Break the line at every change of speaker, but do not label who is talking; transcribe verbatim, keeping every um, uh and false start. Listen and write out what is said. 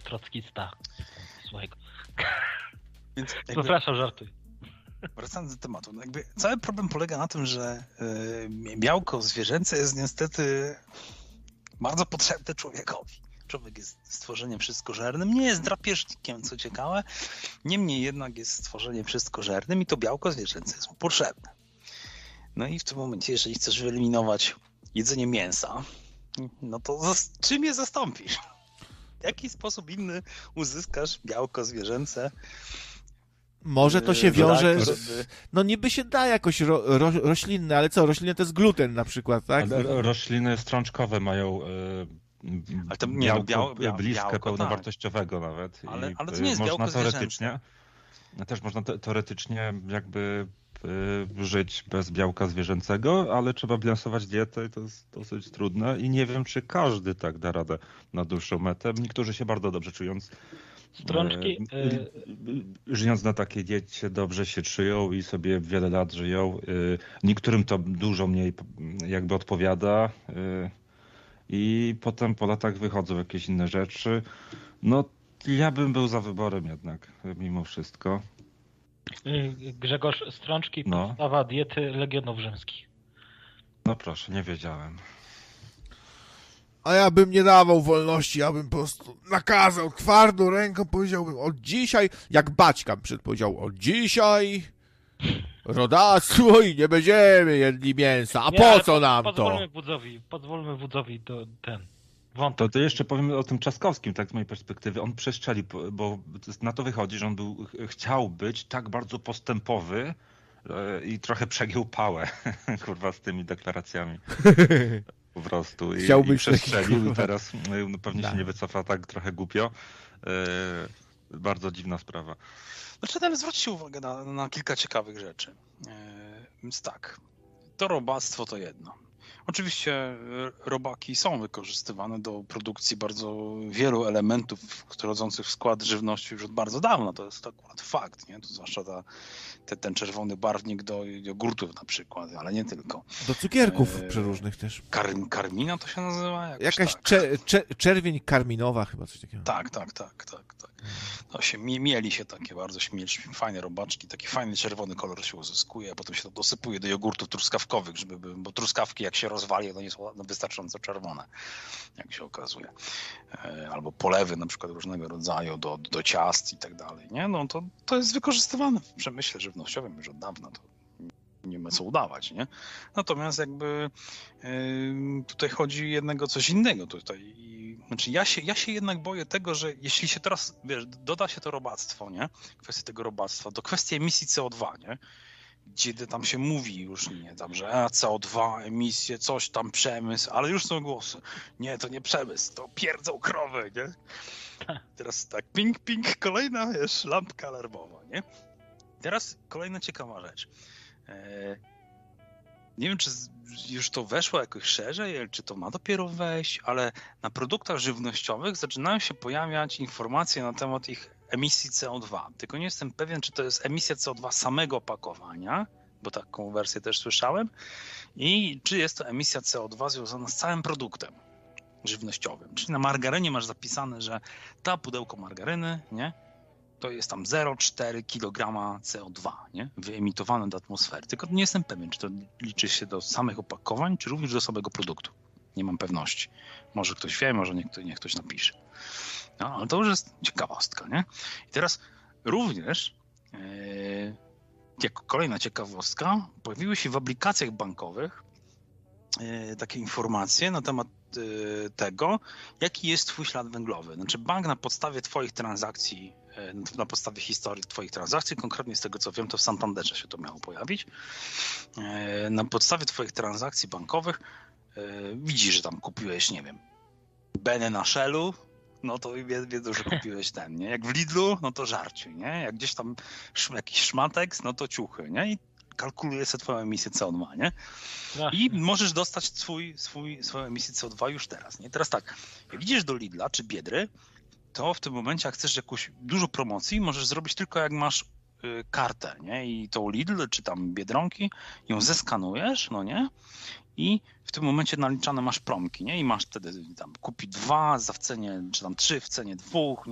trockista. Słuchaj go.
Więc jakby,
Przepraszam, żartuj.
Wracając do tematu, no jakby cały problem polega na tym, że y, białko zwierzęce jest niestety bardzo potrzebne człowiekowi. Człowiek jest stworzeniem wszystkożernym, nie jest drapieżnikiem, co ciekawe, niemniej jednak jest stworzeniem wszystkożernym i to białko zwierzęce jest mu potrzebne. No i w tym momencie, jeżeli chcesz wyeliminować jedzenie mięsa, no to z czym je zastąpisz? W jaki sposób inny uzyskasz białko zwierzęce?
Może to się wiąże,
tak,
z,
żeby...
no niby się da jakoś ro, ro, roślinne, ale co, roślinne to jest gluten na przykład, tak?
Ale rośliny strączkowe mają e,
ale to, nie, no,
białko,
biał,
bliskie
białko,
pełnowartościowego tak. nawet.
Ale,
I
ale to nie jest
można
białko
teoretycznie, też można te, teoretycznie jakby y, żyć bez białka zwierzęcego, ale trzeba bilansować dietę i to jest dosyć trudne i nie wiem, czy każdy tak da radę na dłuższą metę. Niektórzy się bardzo dobrze czując
Strączki,
e, y, żyjąc na takiej diecie dobrze się czują i sobie wiele lat żyją. Y, niektórym to dużo mniej jakby odpowiada y, i potem po latach wychodzą jakieś inne rzeczy. No ja bym był za wyborem jednak, mimo wszystko.
Grzegorz, strączki,
no.
Podstawa diety Legionów Rzymskich.
No proszę, nie wiedziałem.
A ja bym nie dawał wolności, ja bym po prostu nakazał twardą ręką, powiedziałbym od dzisiaj, jak Baćka przed powiedział, od dzisiaj rodactwo i nie będziemy jedli mięsa, a
nie,
po co nam
pozwólmy
to?
Wódzowi, pozwólmy wódzowi do, ten wątek.
To, to jeszcze powiem o tym Trzaskowskim, tak z mojej perspektywy. On przestrzeli, bo na to wychodzi, że on był, chciał być tak bardzo postępowy i trochę przegiął pałę, kurwa, z tymi deklaracjami. Po prostu. I,
Chciał
i
być
przestrzelił
taki,
i teraz no, pewnie
da.
się nie wycofa tak trochę głupio. Yy, bardzo dziwna sprawa.
Znaczy, ale zwróćcie uwagę na, na kilka ciekawych rzeczy. Yy, więc tak, to robactwo to jedno. Oczywiście robaki są wykorzystywane do produkcji bardzo wielu elementów wchodzących w skład żywności już od bardzo dawna. To jest akurat fakt, nie? To zwłaszcza ta, te, ten czerwony barwnik do jogurtów na przykład, ale nie tylko.
Do cukierków
e...
przeróżnych też.
Kar, karmina to się nazywa? Jakoś
Jakaś
tak.
cze, cze, czerwień karminowa chyba, coś takiego.
Tak, tak, tak, tak, tak. To się mieli się takie bardzo śmieć, fajne robaczki, taki fajny czerwony kolor się uzyskuje, a potem się to dosypuje do jogurtów truskawkowych, żeby, bo truskawki jak się rozwali, to nie są wystarczająco czerwone, jak się okazuje. Albo polewy na przykład różnego rodzaju do, do ciast i tak dalej, nie? No to, to jest wykorzystywane w przemyśle żywnościowym już od dawna, to nie ma co udawać, nie? Natomiast jakby yy, tutaj chodzi jednego coś innego tutaj. Znaczy ja się, ja się jednak boję tego, że jeśli się teraz, wiesz, doda się to robactwo, nie? Kwestia tego robactwa, do kwestii emisji C O dwa, nie? Gdzie tam się mówi już, nie, tam, że a, C O dwa, emisje, coś tam, przemysł, ale już są głosy. Nie, to nie przemysł, to pierdzą krowy, nie? Teraz tak, ping, ping, kolejna, wiesz, lampka alarmowa, nie? Teraz kolejna ciekawa rzecz. Nie wiem, czy już to weszło jakoś szerzej, czy to ma dopiero wejść, ale na produktach żywnościowych zaczynają się pojawiać informacje na temat ich emisji C O dwa. Tylko nie jestem pewien, czy to jest emisja C O dwa samego opakowania, bo taką wersję też słyszałem, i czy jest to emisja C O dwa związana z całym produktem żywnościowym. Czyli na margarynie masz zapisane, że ta pudełko margaryny, nie? To jest tam zero przecinek cztery kilograma C O dwa, nie? Wyemitowane do atmosfery. Tylko nie jestem pewien, czy to liczy się do samych opakowań, czy również do samego produktu. Nie mam pewności. Może ktoś wie, może niech, niech ktoś napisze. No, ale to już jest ciekawostka, nie? I teraz również, yy, jako kolejna ciekawostka, pojawiły się w aplikacjach bankowych yy, takie informacje na temat yy, tego, jaki jest twój ślad węglowy. Znaczy bank na podstawie twoich transakcji, na podstawie historii twoich transakcji, konkretnie z tego co wiem, to w Santanderze się to miało pojawić. Na podstawie twoich transakcji bankowych widzisz, że tam kupiłeś, nie wiem, Benę na Shellu, no to wiedzą, że kupiłeś ten, nie? Jak w Lidlu, no to żarcie, nie? Jak gdzieś tam jakiś szmatek, no to ciuchy, nie? I kalkuluje sobie twoją emisję C O dwa, nie? I możesz dostać swój, swój, swoją emisję C O dwa już teraz, nie? Teraz tak, jak idziesz do Lidla czy Biedry, to w tym momencie, jak chcesz jakąś dużo promocji, możesz zrobić tylko jak masz y, kartę, nie? I tą Lidl, czy tam Biedronki, ją zeskanujesz, no nie? I w tym momencie naliczane masz promki, nie? I masz wtedy tam kupi dwa za w cenie, czy tam trzy w cenie dwóch, nie?